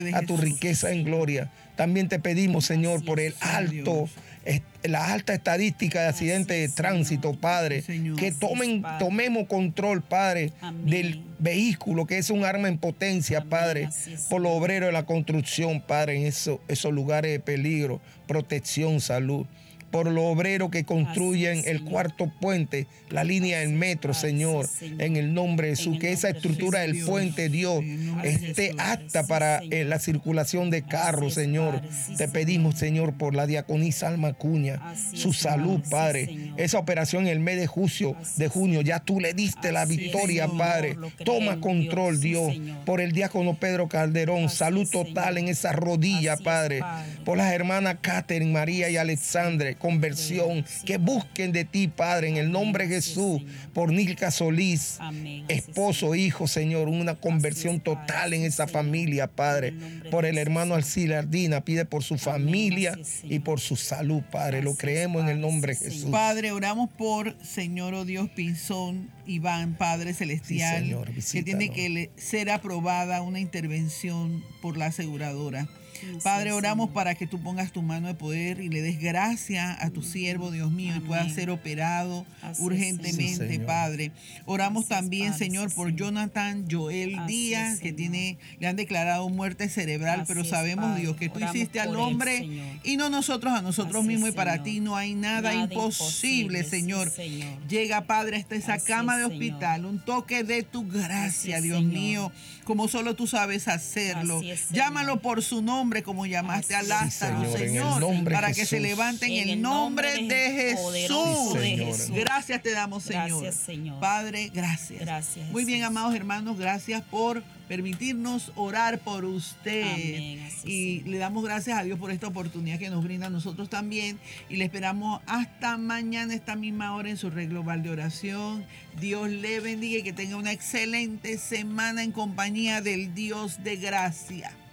a tu riqueza en gloria. También te pedimos, Señor, por el la alta estadística de accidentes de tránsito, Padre, que tomemos control, Padre, del vehículo, que es un arma en potencia, Padre, por los obreros de la construcción, Padre, en esos lugares de peligro, protección, salud. Por los obreros que construyen el cuarto puente, la línea del metro, Señor, en el nombre de Jesús, que esa estructura del puente, Dios, esté apta para la circulación de carros, Señor. Te pedimos, Señor, por la diaconisa Alma Acuña, su salud, Padre. Esa operación en el mes de junio, ya tú le diste la victoria, Padre. Toma control, Dios, por el diácono Pedro Calderón, salud total en esa rodilla, Padre. Por las hermanas Catherine, María y Alexandre, conversión, que busquen de ti, Padre, en el nombre de Jesús, por Nilka Solís, esposo, hijo, Señor, una conversión total en esa familia, Padre. Por el hermano Alcila Ardina, pide por su familia y por su salud, Padre. Lo creemos en el nombre de Jesús. Padre, oramos por, Señor, oh Dios, Pinzón Iván, Padre Celestial, sí, Señor, que tiene que ser aprobada una intervención por la aseguradora. Padre, oramos para que tú pongas tu mano de poder y le des gracia a tu siervo, Dios mío, y pueda ser operado urgentemente, Padre. Oramos también, Señor, por Jonathan Joel Díaz, que le han declarado muerte cerebral, pero sabemos, Dios, que tú hiciste al hombre y no nosotros a nosotros mismos, y para ti no hay nada imposible, Señor. Llega, Padre, hasta esa cama de hospital, un toque de tu gracia, Dios mío, como solo tú sabes hacerlo. Llámalo por su nombre, como llamaste a Lázaro, Señor, para que se levanten en el nombre de Jesús. Gracias te damos, Señor. Padre, gracias. Muy bien, amados hermanos, gracias por permitirnos orar por usted. Y le damos gracias a Dios por esta oportunidad que nos brinda a nosotros también. Y le esperamos hasta mañana, esta misma hora, en su red global de oración. Dios le bendiga y que tenga una excelente semana en compañía del Dios de gracia.